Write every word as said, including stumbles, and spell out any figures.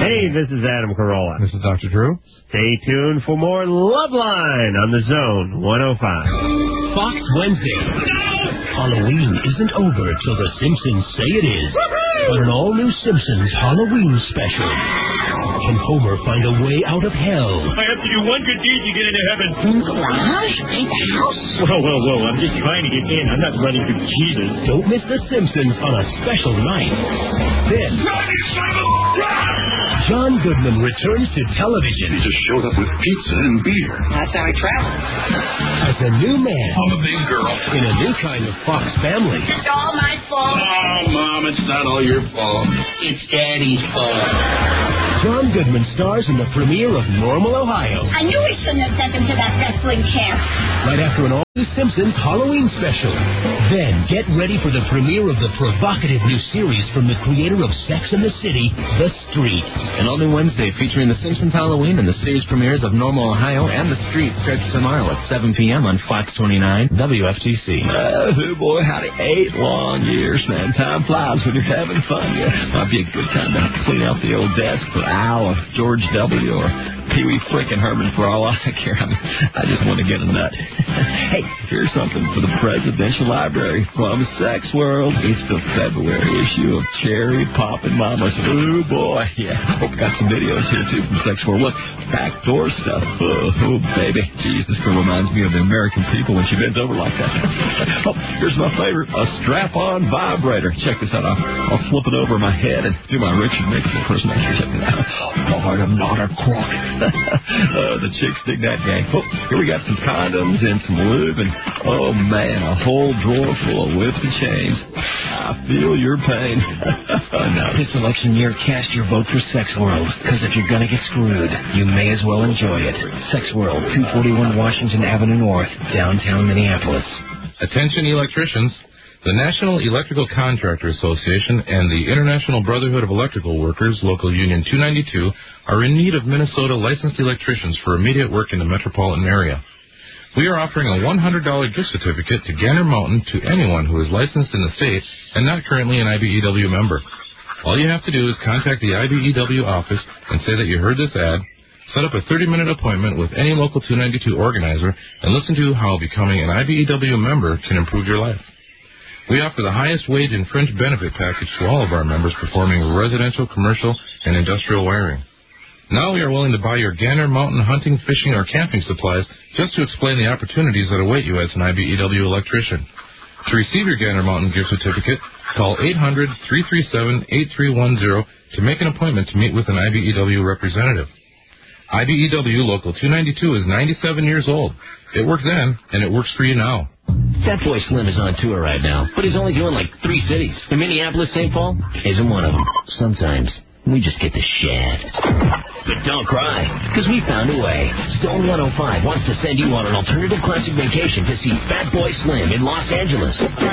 Hey, this is Adam Carolla. This is Doctor Drew. Stay tuned for more Loveline on the Zone one oh five. Fox Wednesday. Halloween isn't over till the Simpsons say it is. On an all-new Simpsons Halloween special. Can Homer find a way out of hell? I have to do one good deed to get into heaven. Garage? Paint the house? Whoa, whoa, whoa. I'm just trying to get in. I'm not running to Jesus. Don't miss the Simpsons on a special night. Then, John Goodman returns to television. He just showed up with pizza and beer. That's how I travel. As a new man. I'm a big girl. In a new kind of Fox family. It's all my fault. Oh, Mom, it's not all your fault. It's Daddy's fault. John Goodman stars in the premiere of Normal, Ohio. I knew we shouldn't have sent him to that wrestling camp. Right after an all-new Simpsons Halloween special. Then get ready for the premiere of the provocative new series from the creator of Sex and the City, The Street. An all-new Wednesday featuring The Simpsons Halloween and the series premieres of Normal, Ohio and The Street starts tomorrow at seven p.m. on Fox twenty-nine W F T C. Oh, boy, howdy. Eight long years, man. Time flies when you're having fun. Yeah, might be a good time to clean out the old desk for Al or George W. or Pee Wee frickin' Herman for all I care. I mean, I just want to get a nut. Hey, here's something for the Presidential Library from Sex World. It's the February issue of Cherry Poppin' Mamas. Oh, boy. Yeah, hope we got some videos here, too, from Sex World. Look, backdoor stuff. Oh, oh, baby. Jeez, this girl reminds me of the American people when she bends over like that. Oh, here's my favorite, a strap-on vibrator. Check this out. I'll, I'll slip it over my head and do my Richard Nixon impersonation. Check it out. Lord, I'm not a crook. uh, the chicks dig that gang. Oh, here we got some condoms and some lube, and oh man, a whole drawer full of whips and chains. I feel your pain. Now, this election year, cast your vote for Sex World, because if you're gonna get screwed, you may as well enjoy it. Sex World, two forty-one Washington Avenue North, downtown Minneapolis. Attention electricians. The National Electrical Contractor Association and the International Brotherhood of Electrical Workers, Local Union two ninety-two, are in need of Minnesota licensed electricians for immediate work in the metropolitan area. We are offering a one hundred dollars gift certificate to Gander Mountain to anyone who is licensed in the state and not currently an I B E W member. All you have to do is contact the I B E W office and say that you heard this ad, set up a thirty-minute appointment with any local two ninety-two organizer, and listen to how becoming an I B E W member can improve your life. We offer the highest wage and fringe benefit package to all of our members performing residential, commercial, and industrial wiring. Now we are willing to buy your Gander Mountain hunting, fishing, or camping supplies just to explain the opportunities that await you as an I B E W electrician. To receive your Gander Mountain gift certificate, call eight hundred, three three seven, eight three one zero to make an appointment to meet with an I B E W representative. I B E W Local two ninety-two is ninety-seven years old. It worked then, and it works for you now. Fatboy Slim is on tour right now, but he's only doing like three cities. And Minneapolis, Saint Paul isn't one of them. Sometimes we just get the shaft. But don't cry, because we found a way. Stone one oh five wants to send you on an alternative classic vacation to see Fatboy Slim in Los Angeles.